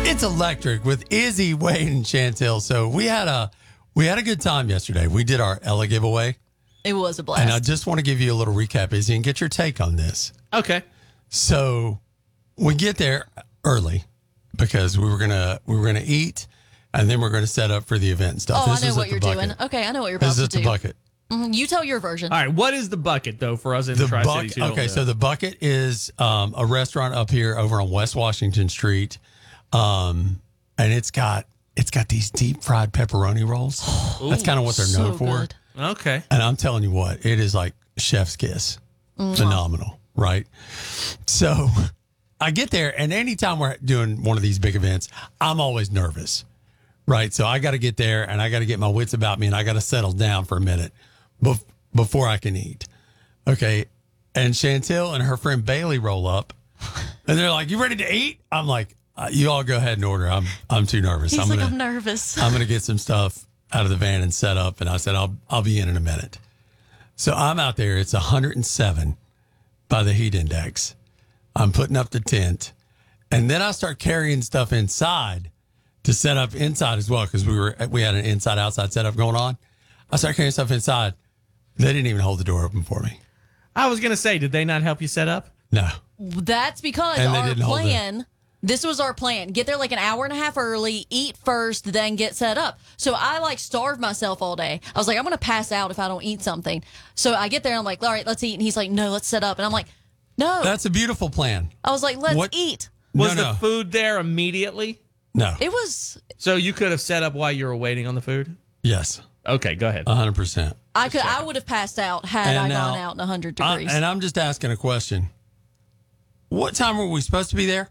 It's electric with Izzy, Wayne, and Chantel. So we had a good time yesterday. We did our Ella giveaway. It was a blast. And I just want to give you a little recap, Izzy, and get your take on this. Okay. So we get there early because we were gonna eat, and then we're gonna set up for the event and stuff. Oh, This I know was what at you're the doing. Bucket. Okay, I know what you're about This is to at do. the Bucket. You tell your version. All right. What is the Bucket, though, for us in The Tri-Cities? Bucket. who don't Okay, know? so the Bucket is a restaurant up here over on West Washington Street, and it's got these deep fried pepperoni rolls. That's kind of what they're known So for. good. Okay. And I'm telling you what, it is like chef's kiss. Phenomenal, right? So I get there, and anytime we're doing one of these big events, I'm always nervous, right? So I got to get there, and I got to get my wits about me, and I got to settle down for a minute before I can eat. Okay. And Chantel and her friend Bailey roll up, and they're like, "You ready to eat?" I'm like, "You all go ahead and order. I'm too nervous. He's like, I'm nervous. I'm gonna get some stuff out of the van and set up." And I said, I'll be in a minute. So I'm out there. It's 107 by the heat index. I'm putting up the tent, and then I start carrying stuff inside to set up inside as well, because we had an inside outside setup going on. I start carrying stuff inside. They didn't even hold the door open for me. I was going to say, did they not help you set up? No. That's because And they our didn't hold plan, this was our plan. Get there like an hour and a half early, eat first, then get set up. So I like starved myself all day. I was like, I'm going to pass out if I don't eat something. So I get there and I'm like, all right, let's eat. And he's like, no, let's set up. And I'm like, no. That's a beautiful plan. I was like, let's What? eat. Was No. the food there immediately? No. It was, So you could have set up while you were waiting on the food? Yes. Okay, go ahead. 100%. I would have passed out had And I now- gone out in 100 degrees. And I'm just asking a question. What time were we supposed to be there?